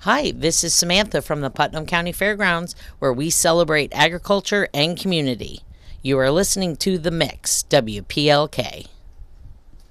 Hi, this is Samantha from the Putnam County Fairgrounds, where we celebrate agriculture and community. You are listening to The Mix, WPLK.